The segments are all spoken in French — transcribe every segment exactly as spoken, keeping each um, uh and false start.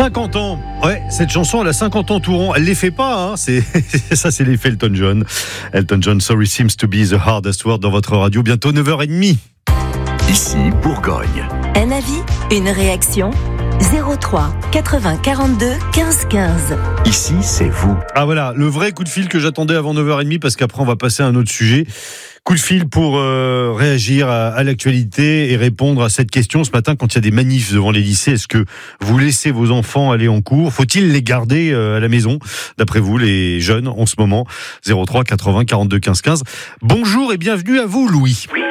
cinquante ans, ouais, cette chanson elle a cinquante ans tout rond, elle les fait pas, hein. c'est, ça c'est l'effet Elton John. Elton John, Sorry Seems to be the hardest word dans votre radio, bientôt neuf heures trente. Ici, Bourgogne. Un avis, une réaction, zéro trois quatre-vingts quarante-deux quinze quinze. Ici, c'est vous. Ah voilà, le vrai coup de fil que j'attendais avant neuf heures trente, parce qu'après on va passer à un autre sujet. Coup de fil pour euh, réagir à, à l'actualité et répondre à cette question ce matin quand il y a des manifs devant les lycées. Est-ce que vous laissez vos enfants aller en cours ? Faut-il les garder euh, à la maison, d'après vous, les jeunes en ce moment ? zéro trois quatre-vingts quarante-deux quinze quinze. Bonjour et bienvenue à vous, Louis. Oui.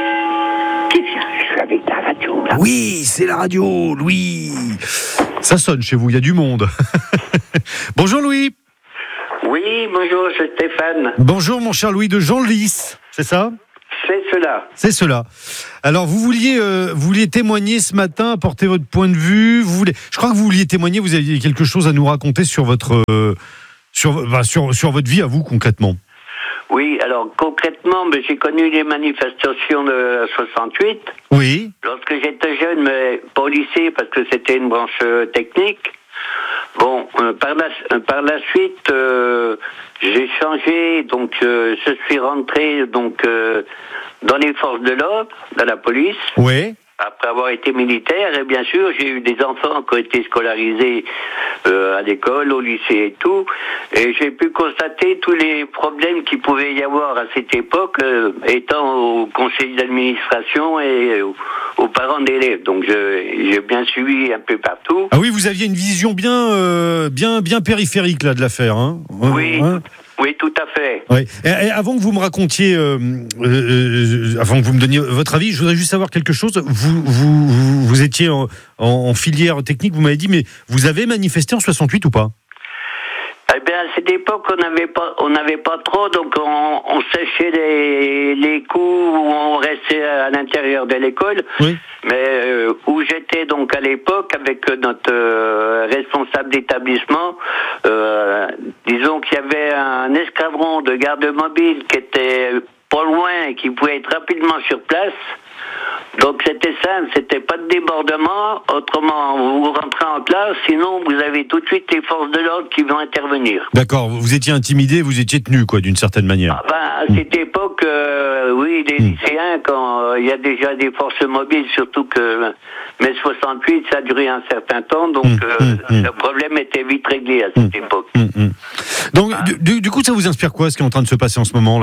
Je suis avec la radio, là. Oui, c'est la radio, Louis. Ça sonne chez vous, il y a du monde. Bonjour, Louis. Oui, bonjour, c'est Stéphane. Bonjour, mon cher Louis de Genlis, c'est ça ? C'est cela. C'est cela. Alors, vous vouliez, euh, vous vouliez témoigner ce matin, apporter votre point de vue. Vous voulez, je crois que vous vouliez témoigner. Vous aviez quelque chose à nous raconter sur votre, euh, sur, bah, sur, sur votre vie à vous concrètement. Oui, alors concrètement, ben, j'ai connu les manifestations de soixante-huit. Oui. Lorsque j'étais jeune, mais pas au lycée parce que c'était une branche euh, technique. Bon, euh, par la euh, par la suite, euh, j'ai changé, donc euh, je suis rentré donc euh, dans les forces de l'ordre, dans la police. Oui. Après avoir été militaire, et bien sûr, j'ai eu des enfants qui ont été scolarisés euh, à l'école, au lycée et tout, et j'ai pu constater tous les problèmes qu'il pouvait y avoir à cette époque, euh, étant au conseil d'administration et aux, aux parents d'élèves. Donc, je, j'ai bien suivi un peu partout. Ah oui, vous aviez une vision bien, euh, bien, bien périphérique là de l'affaire, hein. Oui. Hein Oui, tout à fait. Ouais. Et, et avant que vous me racontiez, euh, euh, avant que vous me donniez votre avis, je voudrais juste savoir quelque chose. Vous, vous, vous, vous étiez en, en, en filière technique, vous m'avez dit, mais vous avez manifesté en soixante-huit ou pas ? Eh bien, à cette époque, on n'avait pas, on n'avait pas trop, donc on, on séchait les, les coups, ou on restait à l'intérieur de l'école. Oui. Mais euh, où j'étais donc à l'époque avec notre euh, responsable d'établissement, euh, disons qu'il y avait un escadron de garde mobile qui était pas loin et qui pouvait être rapidement sur place. Donc c'était simple, c'était pas de débordement, autrement vous rentrez en classe, sinon vous avez tout de suite les forces de l'ordre qui vont intervenir. D'accord, vous étiez intimidé, vous étiez tenu quoi, d'une certaine manière. Ah ben, à cette mmh. époque, euh, oui, les mmh. lycéens, quand il euh, y a déjà des forces mobiles, surtout que mai soixante-huit, ça a duré un certain temps, donc mmh. euh, mmh. le problème était vite réglé à cette mmh. époque. Mmh. Donc ah. du, du coup, ça vous inspire quoi, ce qui est en train de se passer en ce moment là ?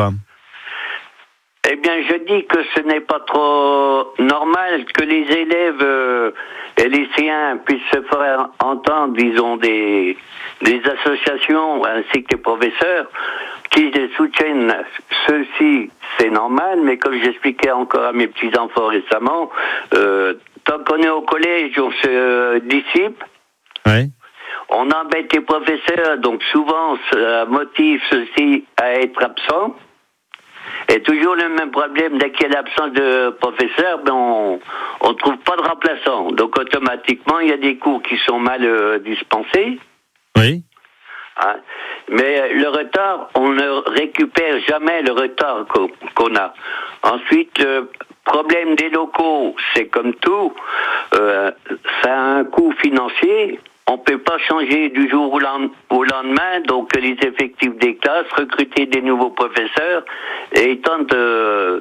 Eh bien, je dis que ce n'est pas trop normal que les élèves euh, et les lycéens puissent se faire entendre, disons, des, des associations ainsi que des professeurs qui les soutiennent. Ceux-ci, c'est normal, mais comme j'expliquais encore à mes petits-enfants récemment, euh, tant qu'on est au collège, on se euh, dissipe. Ouais. On embête les professeurs, donc souvent ça motive ceux-ci à être absents. Et toujours le même problème, dès qu'il y a l'absence de professeur, ben on on trouve pas de remplaçant. Donc automatiquement, il y a des cours qui sont mal euh, dispensés. Oui. Hein? Mais le retard, on ne récupère jamais le retard qu'on, qu'on a. Ensuite, le problème des locaux, c'est comme tout, euh, ça a un coût financier. On peut pas changer du jour au lendemain, donc les effectifs des classes, recruter des nouveaux professeurs et étendre euh,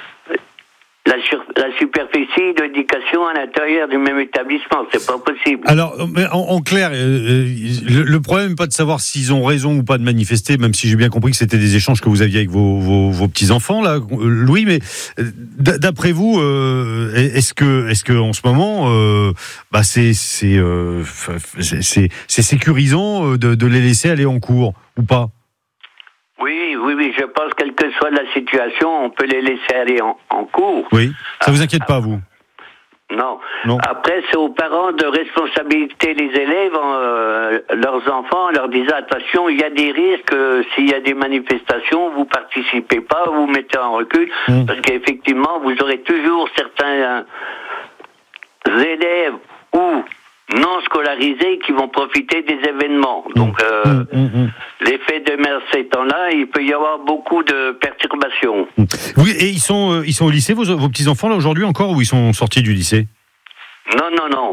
la, sur, la superficie d'éducation à l'intérieur du même établissement. C'est pas possible. Alors, en, en clair, euh, le, le problème n'est pas de savoir s'ils ont raison ou pas de manifester, même si j'ai bien compris que c'était des échanges que vous aviez avec vos, vos, vos petits-enfants, là, Louis, mais d'après vous, euh, est-ce que, est-ce que en ce moment, euh, bah c'est, c'est, euh, c'est, c'est sécurisant de, de les laisser aller en cours, ou pas ? Oui, oui, oui, je pense, quelle que soit la situation, on peut les laisser aller en, en cours. Oui, ça vous inquiète pas, vous ? Non. non. Après, c'est aux parents de responsabiliser les élèves, euh, leurs enfants, en leur disant, attention, il y a des risques, euh, s'il y a des manifestations, vous participez pas, vous mettez en recul, mmh. parce qu'effectivement, vous aurez toujours certains euh, élèves ou non scolarisés qui vont profiter des événements. Donc, euh, mmh, mmh, mmh. l'effet de mer étant là, il peut y avoir beaucoup de perturbations. Oui, et ils sont, euh, ils sont au lycée, vos, vos petits-enfants, là, aujourd'hui encore, ou ils sont sortis du lycée ? Non, non, non, oui.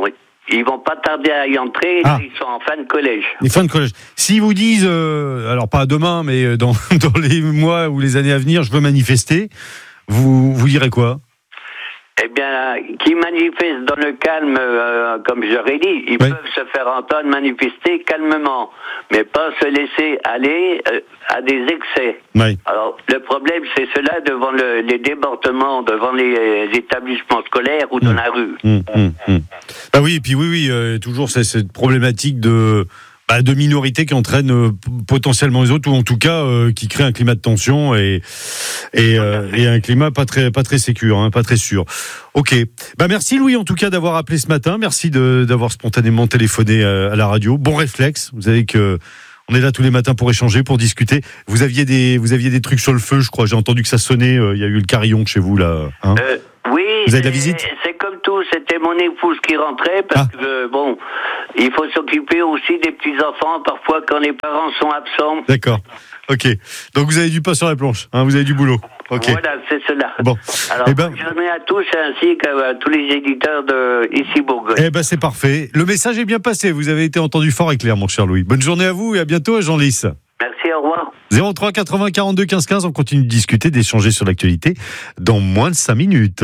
ils vont pas tarder à y entrer, Ah. ils sont en fin de collège. Les fins de collège. S'ils vous disent, euh, alors pas demain, mais dans, dans les mois ou les années à venir, je veux manifester, vous, vous direz quoi? Eh bien, qui manifestent dans le calme, euh, comme j'aurais dit, ils Oui. peuvent se faire entendre manifester calmement, mais pas se laisser aller euh, à des excès. Oui. Alors, le problème, c'est cela devant le, les débordements, devant les, euh, établissements scolaires ou dans Mmh. la rue. Hum, hum, hum. Bah oui, et puis oui, oui, euh, toujours c'est- cette problématique de, bah, de minorité qui entraîne euh, p- potentiellement les autres, ou en tout cas euh, qui crée un climat de tension et et, euh, et un climat pas très pas très sécure, hein, pas très sûr. Ok. Bah merci Louis en tout cas d'avoir appelé ce matin. Merci de d'avoir spontanément téléphoné à, à la radio. Bon réflexe. Vous savez que on est là tous les matins pour échanger, pour discuter. Vous aviez des vous aviez des trucs sur le feu, je crois. J'ai entendu que ça sonnait. euh, Il y a eu le carillon chez vous là. Hein Euh, oui, Vous avez de la c'est- visite c'est comme tout, c'était mon épouse qui rentrait, parce Ah. que, euh, bon, il faut s'occuper aussi des petits-enfants, parfois quand les parents sont absents. D'accord. Ok. Donc vous avez du pain sur la planche. Hein, vous avez du boulot. Ok. Voilà, c'est cela. Bon. Alors, Eh ben- bonne journée à tous, ainsi qu'à tous les éditeurs de ici Bourgogne. Eh ben c'est parfait. Le message est bien passé. Vous avez été entendu fort et clair, mon cher Louis. Bonne journée à vous et à bientôt à Jean-Lys. Merci, au revoir. zéro trois quatre-vingts quarante-deux quinze quinze. On continue de discuter, d'échanger sur l'actualité dans moins de cinq minutes.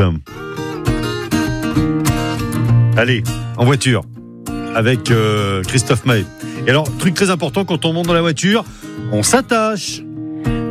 Allez, en voiture avec euh, Christophe Maé. Et alors, truc très important quand on monte dans la voiture, on s'attache.